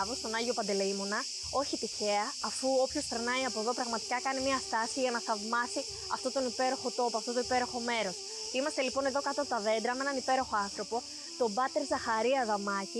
Στον Άγιο Παντελεήμονα, όχι τυχαία, αφού όποιος περνάει από εδώ πραγματικά κάνει μια στάση για να θαυμάσει αυτό τον υπέροχο τόπο, αυτό το υπέροχο μέρος. Είμαστε λοιπόν εδώ κάτω από τα δέντρα με έναν υπέροχο άνθρωπο, τον Πάτερ Ζαχαρία Δαμάκη,